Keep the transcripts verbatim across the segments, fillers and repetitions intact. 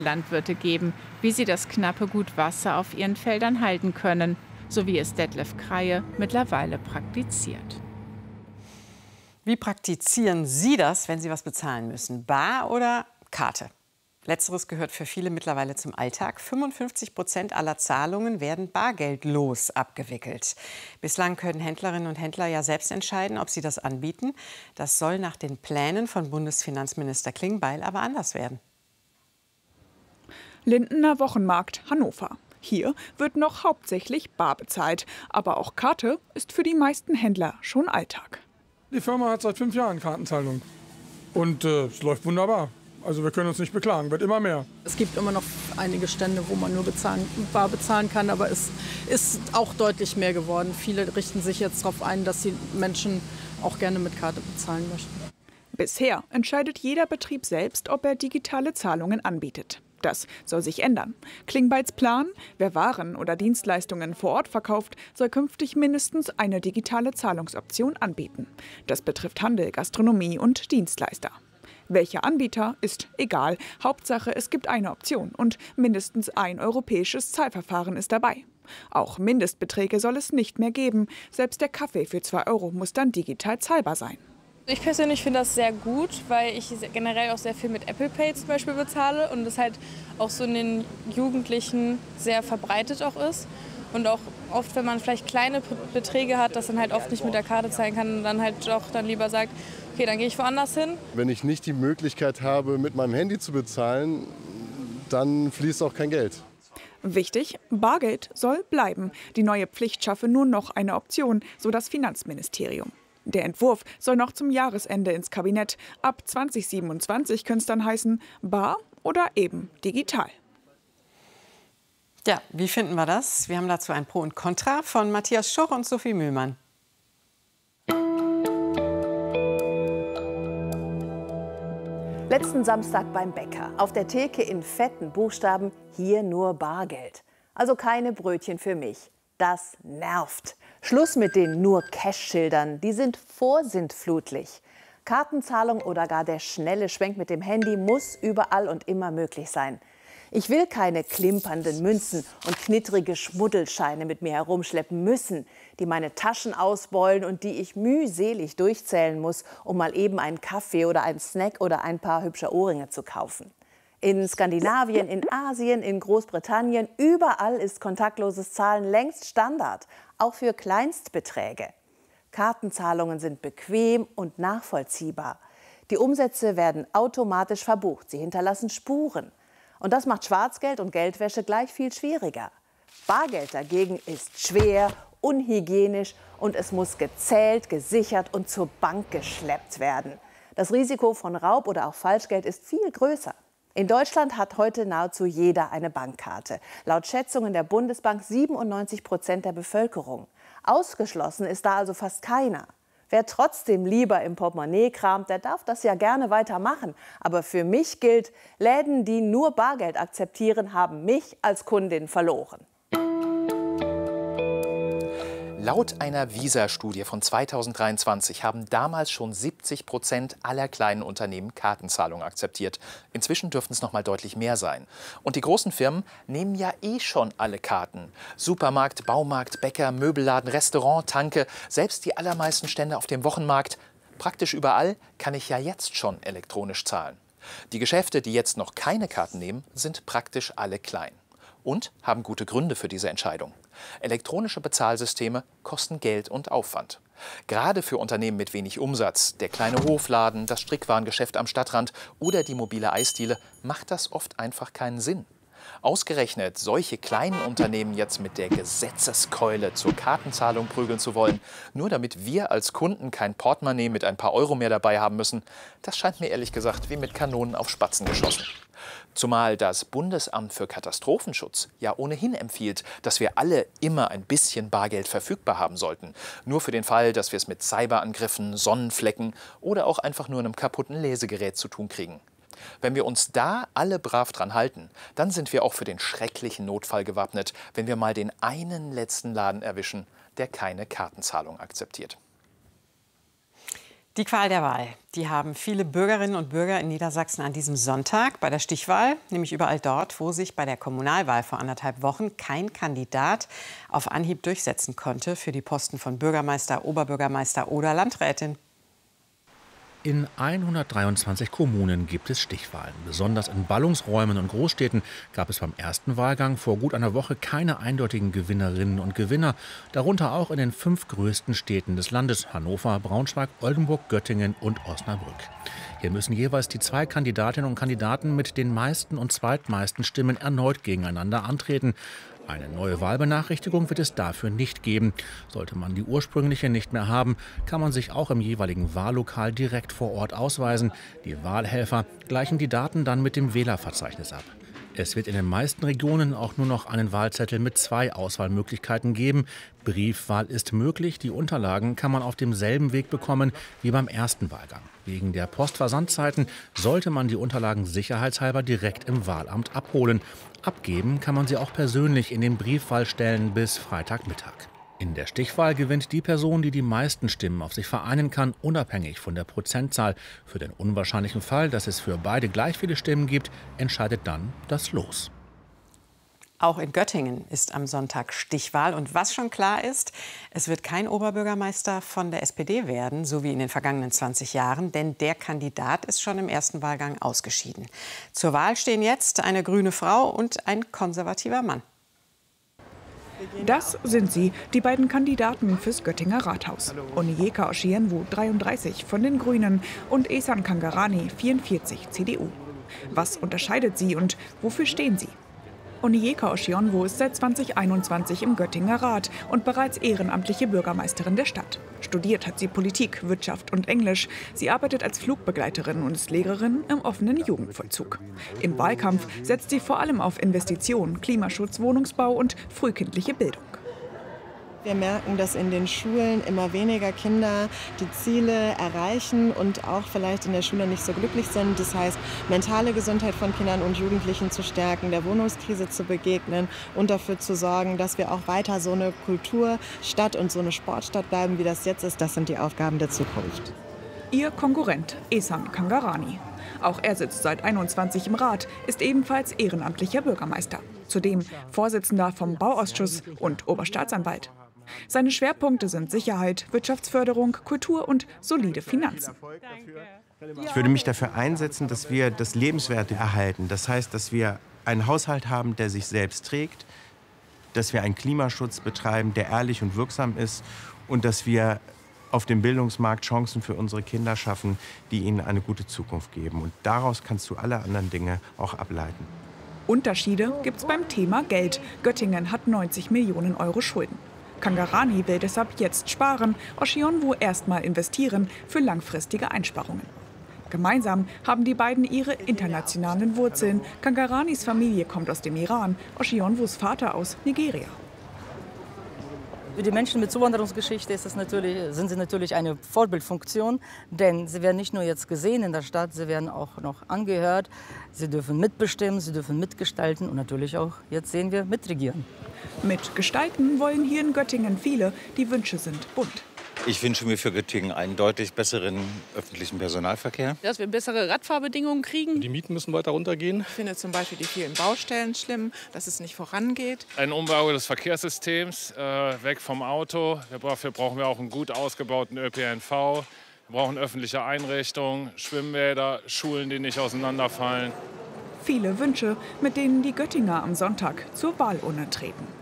Landwirte geben, wie sie das knappe Gut Wasser auf ihren Feldern halten können, so wie es Detlef Kreie mittlerweile praktiziert. Wie praktizieren Sie das, wenn Sie was bezahlen müssen? Bar oder Karte? Letzteres gehört für viele mittlerweile zum Alltag. fünfundfünfzig Prozent aller Zahlungen werden bargeldlos abgewickelt. Bislang können Händlerinnen und Händler ja selbst entscheiden, ob sie das anbieten. Das soll nach den Plänen von Bundesfinanzminister Klingbeil aber anders werden. Lindener Wochenmarkt, Hannover. Hier wird noch hauptsächlich bar bezahlt. Aber auch Karte ist für die meisten Händler schon Alltag. Die Firma hat seit fünf Jahren Kartenzahlung. Und äh, es läuft wunderbar. Also wir können uns nicht beklagen, wird immer mehr. Es gibt immer noch einige Stände, wo man nur bezahlen, bar bezahlen kann, aber es ist auch deutlich mehr geworden. Viele richten sich jetzt darauf ein, dass die Menschen auch gerne mit Karte bezahlen möchten. Bisher entscheidet jeder Betrieb selbst, ob er digitale Zahlungen anbietet. Das soll sich ändern. Klingbeils Plan: Wer Waren oder Dienstleistungen vor Ort verkauft, soll künftig mindestens eine digitale Zahlungsoption anbieten. Das betrifft Handel, Gastronomie und Dienstleister. Welcher Anbieter ist egal. Hauptsache, es gibt eine Option und mindestens ein europäisches Zahlverfahren ist dabei. Auch Mindestbeträge soll es nicht mehr geben. Selbst der Kaffee für zwei Euro muss dann digital zahlbar sein. Ich persönlich finde das sehr gut, weil ich generell auch sehr viel mit Apple Pay zum Beispiel bezahle und das halt auch so in den Jugendlichen sehr verbreitet auch ist. Und auch oft, wenn man vielleicht kleine Beträge hat, dass dann halt oft nicht mit der Karte zahlen kann und dann halt doch dann lieber sagt, okay, dann gehe ich woanders hin. Wenn ich nicht die Möglichkeit habe, mit meinem Handy zu bezahlen, dann fließt auch kein Geld. Wichtig: Bargeld soll bleiben. Die neue Pflicht schaffe nur noch eine Option, so das Finanzministerium. Der Entwurf soll noch zum Jahresende ins Kabinett. Ab zwanzig siebenundzwanzig könnte es dann heißen, bar oder eben digital. Ja, wie finden wir das? Wir haben dazu ein Pro und Contra von Matthias Schuch und Sophie Mühlmann. Letzten Samstag beim Bäcker. Auf der Theke in fetten Buchstaben: hier nur Bargeld. Also keine Brötchen für mich. Das nervt. Schluss mit den nur Cash-Schildern. Die sind vorsintflutlich. Kartenzahlung oder gar der schnelle Schwenk mit dem Handy muss überall und immer möglich sein. Ich will keine klimpernden Münzen und knittrige Schmuddelscheine mit mir herumschleppen müssen, die meine Taschen ausbeulen und die ich mühselig durchzählen muss, um mal eben einen Kaffee oder einen Snack oder ein paar hübsche Ohrringe zu kaufen. In Skandinavien, in Asien, in Großbritannien, überall ist kontaktloses Zahlen längst Standard, auch für Kleinstbeträge. Kartenzahlungen sind bequem und nachvollziehbar. Die Umsätze werden automatisch verbucht, sie hinterlassen Spuren. Und das macht Schwarzgeld und Geldwäsche gleich viel schwieriger. Bargeld dagegen ist schwer, unhygienisch und es muss gezählt, gesichert und zur Bank geschleppt werden. Das Risiko von Raub oder auch Falschgeld ist viel größer. In Deutschland hat heute nahezu jeder eine Bankkarte. Laut Schätzungen der Bundesbank siebenundneunzig Prozent der Bevölkerung. Ausgeschlossen ist da also fast keiner. Wer trotzdem lieber im Portemonnaie kramt, der darf das ja gerne weitermachen. Aber für mich gilt, Läden, die nur Bargeld akzeptieren, haben mich als Kundin verloren. Laut einer Visa-Studie von zweitausenddreiundzwanzig haben damals schon siebzig Prozent aller kleinen Unternehmen Kartenzahlung akzeptiert. Inzwischen dürften es noch mal deutlich mehr sein. Und die großen Firmen nehmen ja eh schon alle Karten. Supermarkt, Baumarkt, Bäcker, Möbelladen, Restaurant, Tanke, selbst die allermeisten Stände auf dem Wochenmarkt. Praktisch überall kann ich ja jetzt schon elektronisch zahlen. Die Geschäfte, die jetzt noch keine Karten nehmen, sind praktisch alle klein. Und haben gute Gründe für diese Entscheidung. Elektronische Bezahlsysteme kosten Geld und Aufwand. Gerade für Unternehmen mit wenig Umsatz, der kleine Hofladen, das Strickwarengeschäft am Stadtrand oder die mobile Eisdiele, macht das oft einfach keinen Sinn. Ausgerechnet solche kleinen Unternehmen jetzt mit der Gesetzeskeule zur Kartenzahlung prügeln zu wollen, nur damit wir als Kunden kein Portemonnaie mit ein paar Euro mehr dabei haben müssen, das scheint mir ehrlich gesagt wie mit Kanonen auf Spatzen geschossen. Zumal das Bundesamt für Katastrophenschutz ja ohnehin empfiehlt, dass wir alle immer ein bisschen Bargeld verfügbar haben sollten. Nur für den Fall, dass wir es mit Cyberangriffen, Sonnenflecken oder auch einfach nur einem kaputten Lesegerät zu tun kriegen. Wenn wir uns da alle brav dran halten, dann sind wir auch für den schrecklichen Notfall gewappnet, wenn wir mal den einen letzten Laden erwischen, der keine Kartenzahlung akzeptiert. Die Qual der Wahl, die haben viele Bürgerinnen und Bürger in Niedersachsen an diesem Sonntag bei der Stichwahl, nämlich überall dort, wo sich bei der Kommunalwahl vor anderthalb Wochen kein Kandidat auf Anhieb durchsetzen konnte für die Posten von Bürgermeister, Oberbürgermeister oder Landrätin. In hundertdreiundzwanzig Kommunen gibt es Stichwahlen. Besonders in Ballungsräumen und Großstädten gab es beim ersten Wahlgang vor gut einer Woche keine eindeutigen Gewinnerinnen und Gewinner. Darunter auch in den fünf größten Städten des Landes: Hannover, Braunschweig, Oldenburg, Göttingen und Osnabrück. Hier müssen jeweils die zwei Kandidatinnen und Kandidaten mit den meisten und zweitmeisten Stimmen erneut gegeneinander antreten. Eine neue Wahlbenachrichtigung wird es dafür nicht geben. Sollte man die ursprüngliche nicht mehr haben, kann man sich auch im jeweiligen Wahllokal direkt vor Ort ausweisen. Die Wahlhelfer gleichen die Daten dann mit dem Wählerverzeichnis ab. Es wird in den meisten Regionen auch nur noch einen Wahlzettel mit zwei Auswahlmöglichkeiten geben. Briefwahl ist möglich, die Unterlagen kann man auf demselben Weg bekommen wie beim ersten Wahlgang. Wegen der Postversandzeiten sollte man die Unterlagen sicherheitshalber direkt im Wahlamt abholen. Abgeben kann man sie auch persönlich in den Briefwahlstellen bis Freitagmittag. In der Stichwahl gewinnt die Person, die die meisten Stimmen auf sich vereinen kann, unabhängig von der Prozentzahl. Für den unwahrscheinlichen Fall, dass es für beide gleich viele Stimmen gibt, entscheidet dann das Los. Auch in Göttingen ist am Sonntag Stichwahl. Und was schon klar ist, es wird kein Oberbürgermeister von der S P D werden, so wie in den vergangenen zwanzig Jahren. Denn der Kandidat ist schon im ersten Wahlgang ausgeschieden. Zur Wahl stehen jetzt eine grüne Frau und ein konservativer Mann. Das sind sie, die beiden Kandidaten fürs Göttinger Rathaus. Onyeka Oshienwu, dreiunddreißig, von den Grünen, und Ehsan Kangarani, vierundvierzig, C D U. Was unterscheidet sie und wofür stehen sie? Onyeka Oshienwu ist seit zweitausendeinundzwanzig im Göttinger Rat und bereits ehrenamtliche Bürgermeisterin der Stadt. Studiert hat sie Politik, Wirtschaft und Englisch. Sie arbeitet als Flugbegleiterin und ist Lehrerin im offenen Jugendvollzug. Im Wahlkampf setzt sie vor allem auf Investitionen, Klimaschutz, Wohnungsbau und frühkindliche Bildung. Wir merken, dass in den Schulen immer weniger Kinder die Ziele erreichen und auch vielleicht in der Schule nicht so glücklich sind. Das heißt, mentale Gesundheit von Kindern und Jugendlichen zu stärken, der Wohnungskrise zu begegnen und dafür zu sorgen, dass wir auch weiter so eine Kulturstadt und so eine Sportstadt bleiben, wie das jetzt ist. Das sind die Aufgaben der Zukunft. Ihr Konkurrent Ehsan Kangarani. Auch er sitzt seit einundzwanzig im Rat, ist ebenfalls ehrenamtlicher Bürgermeister. Zudem Vorsitzender vom Bauausschuss und Oberstaatsanwalt. Seine Schwerpunkte sind Sicherheit, Wirtschaftsförderung, Kultur und solide Finanzen. Ich würde mich dafür einsetzen, dass wir das Lebenswerte erhalten. Das heißt, dass wir einen Haushalt haben, der sich selbst trägt, dass wir einen Klimaschutz betreiben, der ehrlich und wirksam ist, und dass wir auf dem Bildungsmarkt Chancen für unsere Kinder schaffen, die ihnen eine gute Zukunft geben. Und daraus kannst du alle anderen Dinge auch ableiten. Unterschiede gibt es beim Thema Geld. Göttingen hat neunzig Millionen Euro Schulden. Kangarani will deshalb jetzt sparen, Oshienwu erstmal investieren für langfristige Einsparungen. Gemeinsam haben die beiden ihre internationalen Wurzeln. Kangaranis Familie kommt aus dem Iran, Oshienwus Vater aus Nigeria. Für die Menschen mit Zuwanderungsgeschichte ist das natürlich, sind sie natürlich eine Vorbildfunktion, denn sie werden nicht nur jetzt gesehen in der Stadt, sie werden auch noch angehört, sie dürfen mitbestimmen, sie dürfen mitgestalten und natürlich auch, jetzt sehen wir, mitregieren. Mitgestalten wollen hier in Göttingen viele, die Wünsche sind bunt. Ich wünsche mir für Göttingen einen deutlich besseren öffentlichen Personalverkehr. Dass wir bessere Radfahrbedingungen kriegen. Die Mieten müssen weiter runtergehen. Ich finde zum Beispiel die vielen Baustellen schlimm, dass es nicht vorangeht. Ein Umbau des Verkehrssystems, äh, weg vom Auto. Dafür brauchen wir auch einen gut ausgebauten Ö P N V. Wir brauchen öffentliche Einrichtungen, Schwimmbäder, Schulen, die nicht auseinanderfallen. Viele Wünsche, mit denen die Göttinger am Sonntag zur Wahlurne treten.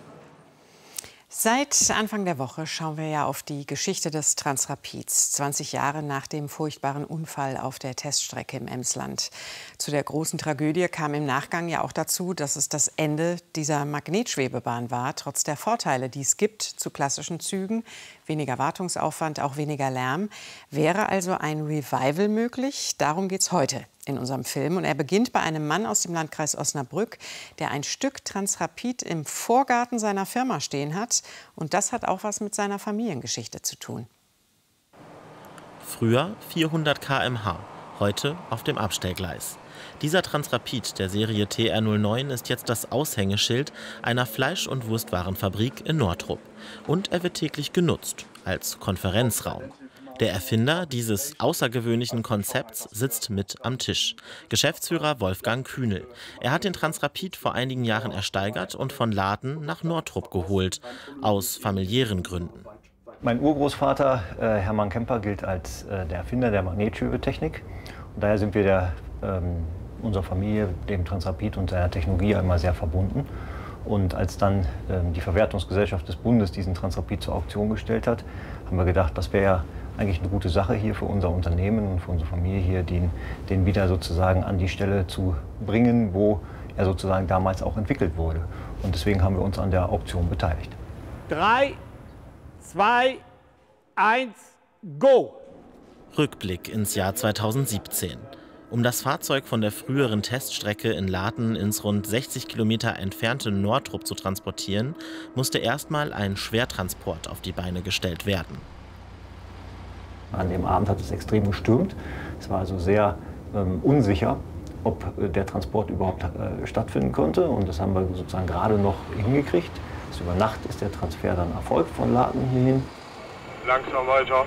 Seit Anfang der Woche schauen wir ja auf die Geschichte des Transrapids, zwanzig Jahre nach dem furchtbaren Unfall auf der Teststrecke im Emsland. Zu der großen Tragödie kam im Nachgang ja auch dazu, dass es das Ende dieser Magnetschwebebahn war, trotz der Vorteile, die es gibt zu klassischen Zügen. Weniger Wartungsaufwand, auch weniger Lärm. Wäre also ein Revival möglich? Darum geht es heute in unserem Film. Und er beginnt bei einem Mann aus dem Landkreis Osnabrück, der ein Stück Transrapid im Vorgarten seiner Firma stehen hat. Und das hat auch was mit seiner Familiengeschichte zu tun. Früher vierhundert Kilometer pro Stunde, heute auf dem Abstellgleis. Dieser Transrapid der Serie T R null neun ist jetzt das Aushängeschild einer Fleisch- und Wurstwarenfabrik in Nordrup. Und er wird täglich genutzt als Konferenzraum. Der Erfinder dieses außergewöhnlichen Konzepts sitzt mit am Tisch. Geschäftsführer Wolfgang Kühnel. Er hat den Transrapid vor einigen Jahren ersteigert und von Laden nach Nortrup geholt. Aus familiären Gründen. Mein Urgroßvater, äh, Hermann Kemper, gilt als äh, der Erfinder der Magnetschwebetechnik. Und daher sind wir der, ähm, unserer Familie, dem Transrapid und seiner Technologie einmal sehr verbunden. Und als dann ähm, die Verwertungsgesellschaft des Bundes diesen Transrapid zur Auktion gestellt hat, haben wir gedacht, das wäre ja eigentlich eine gute Sache hier für unser Unternehmen und für unsere Familie hier, den, den wieder sozusagen an die Stelle zu bringen, wo er sozusagen damals auch entwickelt wurde. Und deswegen haben wir uns an der Auktion beteiligt. Drei, zwei, eins, go! Rückblick ins Jahr zweitausendsiebzehn. Um das Fahrzeug von der früheren Teststrecke in Laden ins rund sechzig Kilometer entfernte Nortrup zu transportieren, musste erstmal ein Schwertransport auf die Beine gestellt werden. An dem Abend hat es extrem gestürmt. Es war also sehr ähm, unsicher, ob äh, der Transport überhaupt äh, stattfinden konnte. Und das haben wir sozusagen gerade noch hingekriegt. Also über Nacht ist der Transfer dann erfolgt von Laden hierhin. Langsam weiter.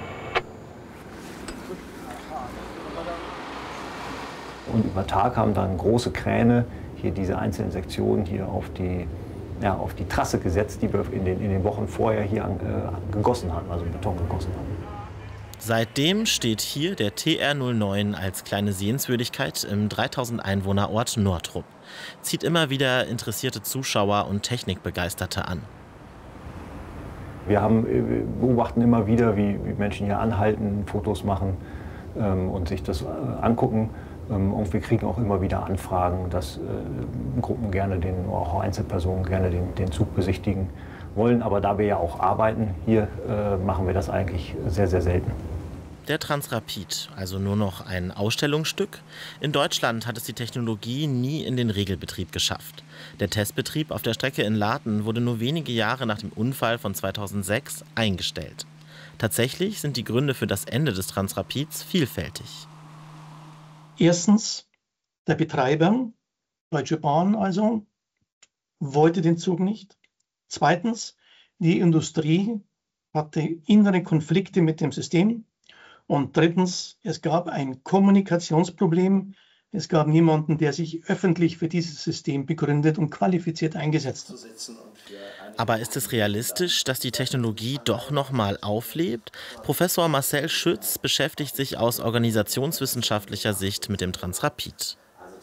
Und über Tag haben dann große Kräne hier diese einzelnen Sektionen hier auf die, ja, auf die Trasse gesetzt, die wir in den, in den Wochen vorher hier an, äh, gegossen hatten, also Beton gegossen haben. Seitdem steht hier der T R null neun als kleine Sehenswürdigkeit im dreitausend Einwohnerort Nortrup. Zieht immer wieder interessierte Zuschauer und Technikbegeisterte an. Wir haben, beobachten immer wieder, wie, wie Menschen hier anhalten, Fotos machen ähm, und sich das äh, angucken. Ähm, und wir kriegen auch immer wieder Anfragen, dass äh, Gruppen gerne, den, auch Einzelpersonen gerne den, den Zug besichtigen wollen. Aber da wir ja auch arbeiten, hier äh, machen wir das eigentlich sehr, sehr selten. Der Transrapid, also nur noch ein Ausstellungsstück. In Deutschland hat es die Technologie nie in den Regelbetrieb geschafft. Der Testbetrieb auf der Strecke in Laden wurde nur wenige Jahre nach dem Unfall von zweitausendsechs eingestellt. Tatsächlich sind die Gründe für das Ende des Transrapids vielfältig. Erstens, der Betreiber, Deutsche Bahn also, wollte den Zug nicht. Zweitens, die Industrie hatte innere Konflikte mit dem System. Und drittens, es gab ein Kommunikationsproblem. Es gab niemanden, der sich öffentlich für dieses System begründet und qualifiziert eingesetzt hat. Aber ist es realistisch, dass die Technologie doch noch mal auflebt? Professor Marcel Schütz beschäftigt sich aus organisationswissenschaftlicher Sicht mit dem Transrapid.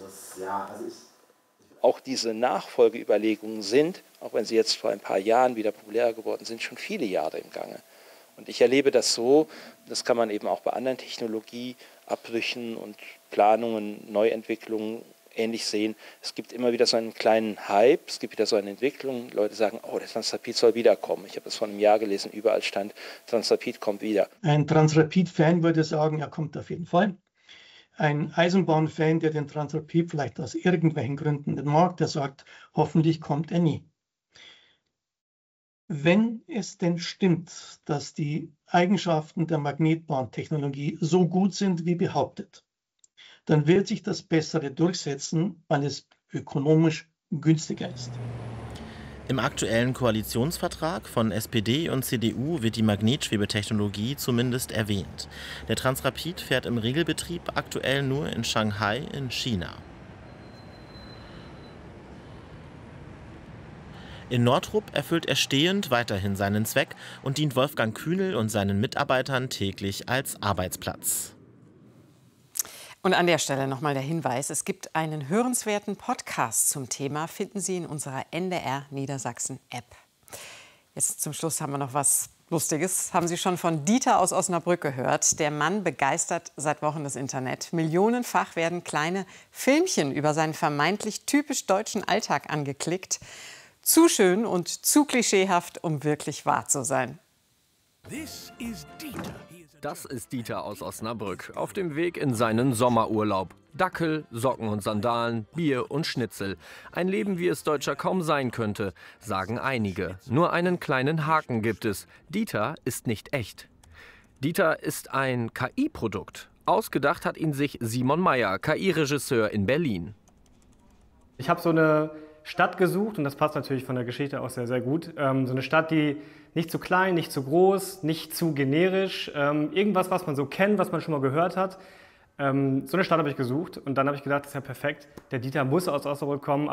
Auch diese Nachfolgeüberlegungen sind, auch wenn sie jetzt vor ein paar Jahren wieder populärer geworden sind, schon viele Jahre im Gange. Und ich erlebe das so, das kann man eben auch bei anderen Technologieabbrüchen und Planungen, Neuentwicklungen ähnlich sehen. Es gibt immer wieder so einen kleinen Hype, es gibt wieder so eine Entwicklung. Leute sagen, oh, der Transrapid soll wiederkommen. Ich habe das vor einem Jahr gelesen, überall stand, Transrapid kommt wieder. Ein Transrapid-Fan würde sagen, er kommt auf jeden Fall. Ein Eisenbahn-Fan, der den Transrapid vielleicht aus irgendwelchen Gründen nicht mag, der sagt, hoffentlich kommt er nie. Wenn es denn stimmt, dass die Eigenschaften der Magnetbahntechnologie so gut sind wie behauptet, dann wird sich das Bessere durchsetzen, weil es ökonomisch günstiger ist. Im aktuellen Koalitionsvertrag von S P D und C D U wird die Magnetschwebetechnologie zumindest erwähnt. Der Transrapid fährt im Regelbetrieb aktuell nur in Shanghai in China. In Nortrup erfüllt er stehend weiterhin seinen Zweck und dient Wolfgang Kühnel und seinen Mitarbeitern täglich als Arbeitsplatz. Und an der Stelle nochmal der Hinweis, es gibt einen hörenswerten Podcast zum Thema, finden Sie in unserer N D R Niedersachsen App. Jetzt zum Schluss haben wir noch was Lustiges. Haben Sie schon von Dieter aus Osnabrück gehört? Der Mann begeistert seit Wochen das Internet. Millionenfach werden kleine Filmchen über seinen vermeintlich typisch deutschen Alltag angeklickt. Zu schön und zu klischeehaft, um wirklich wahr zu sein. Das ist Dieter aus Osnabrück, auf dem Weg in seinen Sommerurlaub. Dackel, Socken und Sandalen, Bier und Schnitzel. Ein Leben, wie es Deutscher kaum sein könnte, sagen einige. Nur einen kleinen Haken gibt es. Dieter ist nicht echt. Dieter ist ein K I-Produkt. Ausgedacht hat ihn sich Simon Meyer, K I-Regisseur in Berlin. Ich habe so eine Stadt gesucht und das passt natürlich von der Geschichte auch sehr, sehr gut. Ähm, so eine Stadt, die nicht zu klein, nicht zu groß, nicht zu generisch, ähm, irgendwas, was man so kennt, was man schon mal gehört hat. Ähm, so eine Stadt habe ich gesucht und dann habe ich gedacht, das ist ja perfekt, der Dieter muss aus Osnabrück kommen.